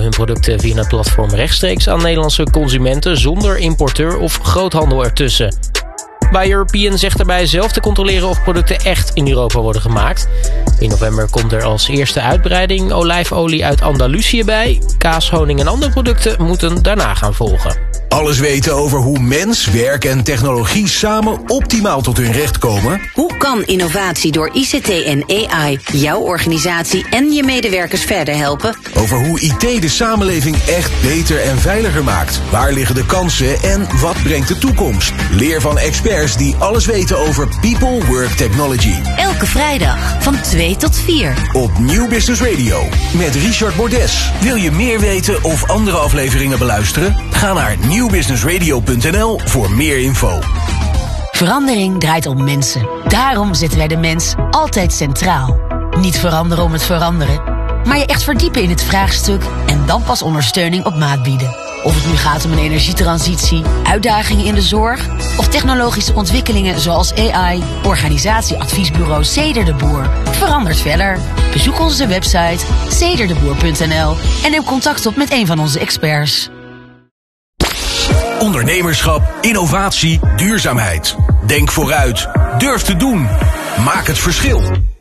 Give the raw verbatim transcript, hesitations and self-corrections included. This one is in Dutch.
hun producten via het platform rechtstreeks aan Nederlandse consumenten zonder importeur of groothandel ertussen. Buy European zegt daarbij zelf te controleren of producten echt in Europa worden gemaakt. In november komt er als eerste uitbreiding olijfolie uit Andalusië bij. Kaas, honing en andere producten moeten daarna gaan volgen. Alles weten over hoe mens, werk en technologie samen optimaal tot hun recht komen? Hoe kan innovatie door I C T en A I jouw organisatie en je medewerkers verder helpen? Over hoe I T de samenleving echt beter en veiliger maakt. Waar liggen de kansen en wat brengt de toekomst? Leer van experts die alles weten over People Work Technology. Elke vrijdag van twee tot vier. Op Nieuw Business Radio met Richard Bordes. Wil je meer weten of andere afleveringen beluisteren? Ga naar nieuw business radio punt n l voor meer info. Verandering draait om mensen. Daarom zetten wij de mens altijd centraal. Niet veranderen om het veranderen, maar je echt verdiepen in het vraagstuk en dan pas ondersteuning op maat bieden. Of het nu gaat om een energietransitie, uitdagingen in de zorg of technologische ontwikkelingen zoals A I, organisatieadviesbureau Ceder de Boer. Verandert verder. Bezoek onze website ceder de boer punt n l en neem contact op met een van onze experts. Ondernemerschap, innovatie, duurzaamheid. Denk vooruit. Durf te doen. Maak het verschil.